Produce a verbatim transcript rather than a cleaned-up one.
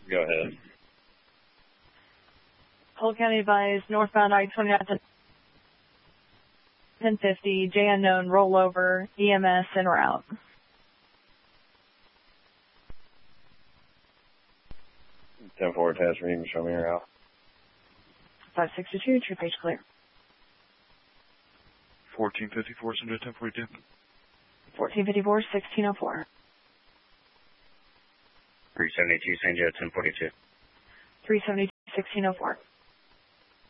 Go ahead. Polk County advised northbound I twenty-nine ten fifty, J unknown, rollover, E M S en route. ten four, test reading, show me your route. five sixty-two, true page clear. fourteen fifty-four, send to ten forty-two. fourteen fifty-four, sixteen oh four. three seventy-two, San Joe, ten forty-two. three seventy-two, sixteen oh four.